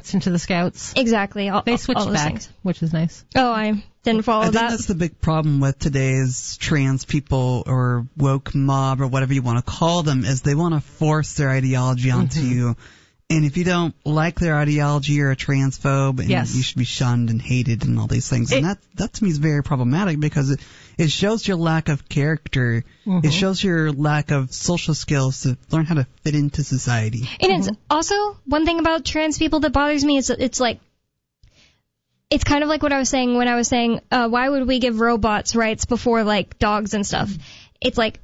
dance into the Scouts. Exactly. They switched back, things. Which is nice. Oh, I didn't follow that. I think that's the big problem with today's trans people or woke mob or whatever you want to call them, is they want to force their ideology onto you. And if you don't like their ideology, you're a transphobe, and you should be shunned and hated and all these things. And that to me is very problematic, because it shows your lack of character. It shows your lack of social skills to learn how to fit into society. And it's also, one thing about trans people that bothers me is it's like, it's kind of like what I was saying when I was saying, why would we give robots rights before, like, dogs and stuff? It's like,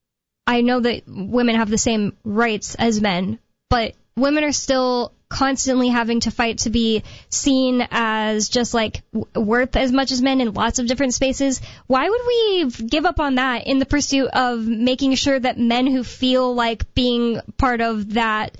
I know that women have the same rights as men, but women are still constantly having to fight to be seen as just, like, worth as much as men in lots of different spaces. Why would we give up on that in the pursuit of making sure that men who feel like being part of that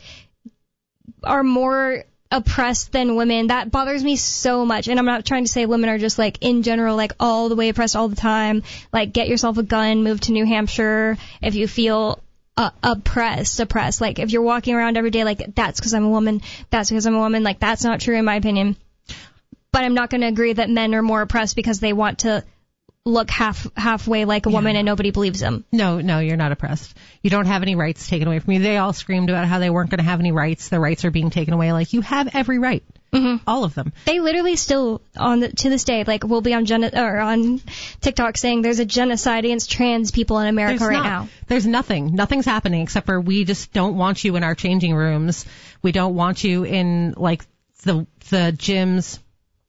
are more oppressed than women? That bothers me so much. And I'm not trying to say women are just, like, in general, like, all the way oppressed all the time. Like, get yourself a gun, move to New Hampshire if you feel oppressed. Like, if you're walking around every day like, that's because I'm a woman, like, that's not true in my opinion. But I'm not going to agree that men are more oppressed because they want to look halfway like a woman and nobody believes them. No, you're not oppressed. You don't have any rights taken away from you. They all screamed about how they weren't going to have any rights. Their rights are being taken away. Like, you have every right. All of them. They literally still, to this day, like, will be on TikTok saying there's a genocide against trans people in America now. There's nothing. Nothing's happening except for we just don't want you in our changing rooms. We don't want you in, like, the gyms,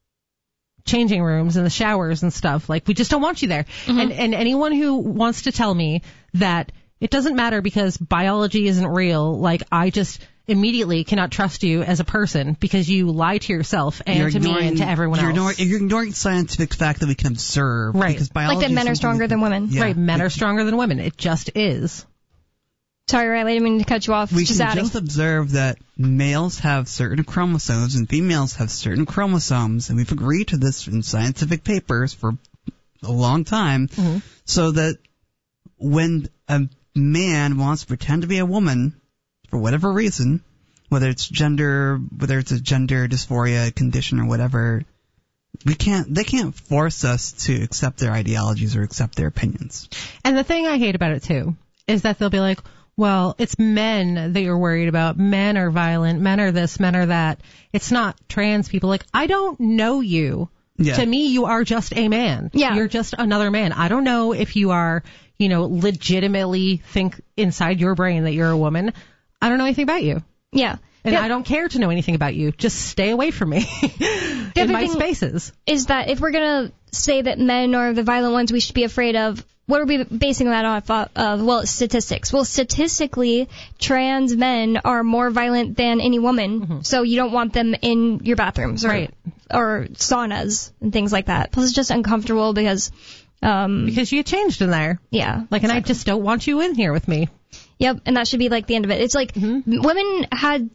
changing rooms and the showers and stuff. Like, we just don't want you there. And anyone who wants to tell me that it doesn't matter because biology isn't real, like, I just immediately cannot trust you as a person because you lie to yourself and to me and to everyone else. You're ignoring scientific fact that we can observe. Right. Because biology, like, that men are stronger than women. Yeah. Right. Men are stronger than women. It just is. Sorry, Riley, I didn't mean to cut you off. We can just observe that males have certain chromosomes and females have certain chromosomes, and we've agreed to this in scientific papers for a long time, so that when a man wants to pretend to be a woman, for whatever reason, whether it's a gender dysphoria condition or whatever, they can't force us to accept their ideologies or accept their opinions. And the thing I hate about it too is that they'll be like, well, it's men that you're worried about. Men are violent. Men are this, men are that. It's not trans people. Like, I don't know you. Yeah. To me, you are just a man. Yeah. You're just another man. I don't know if you are, legitimately think inside your brain that you're a woman. I don't know anything about you. Yeah. And I don't care to know anything about you. Just stay away from me in my spaces. Is that if we're going to say that men are the violent ones we should be afraid of, what are we basing that off of? Well, statistics. Well, statistically, trans men are more violent than any woman, so you don't want them in your bathrooms or saunas and things like that. Plus, it's just uncomfortable because you changed in there. Yeah. Like, and I just don't want you in here with me. Yep, and that should be, like, the end of it. It's like women had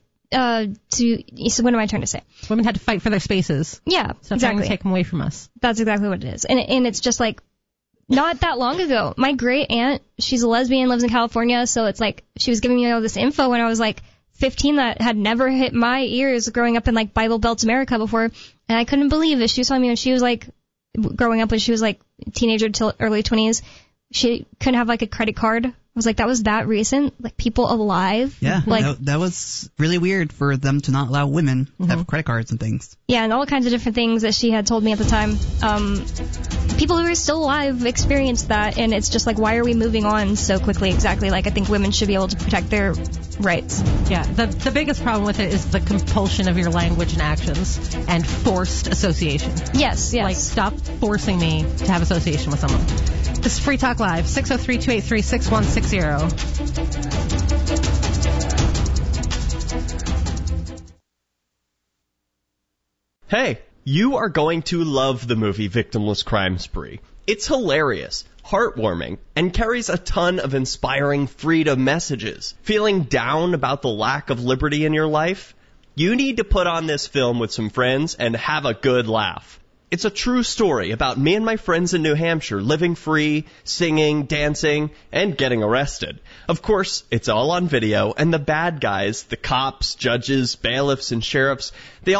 so what am I trying to say? Women had to fight for their spaces. Yeah, so exactly. Trying to take them away from us. That's exactly what it is. And it's just like, not that long ago, my great aunt, she's a lesbian, lives in California, so it's like she was giving me all this info when I was like 15 that had never hit my ears growing up in, like, Bible Belt America before, and I couldn't believe it. She was telling me when she was, like, growing up when she was, like, teenager till early 20s, she couldn't have, like, a credit card. I was like, that was that recent? Like, people alive? Yeah, like, that was really weird for them to not allow women to have credit cards and things. Yeah, and all kinds of different things that she had told me at the time. People who are still alive experienced that, and it's just like, why are we moving on so quickly? Exactly. Like, I think women should be able to protect their rights. Yeah, the biggest problem with it is the compulsion of your language and actions and forced association. Yes. Like, stop forcing me to have association with someone. This is Free Talk Live, 603-283-6160. Hey, you are going to love the movie Victimless Crime Spree. It's hilarious, heartwarming, and carries a ton of inspiring freedom messages. Feeling down about the lack of liberty in your life? You need to put on this film with some friends and have a good laugh. It's a true story about me and my friends in New Hampshire living free, singing, dancing, and getting arrested. Of course, it's all on video, and the bad guys, the cops, judges, bailiffs, and sheriffs, they all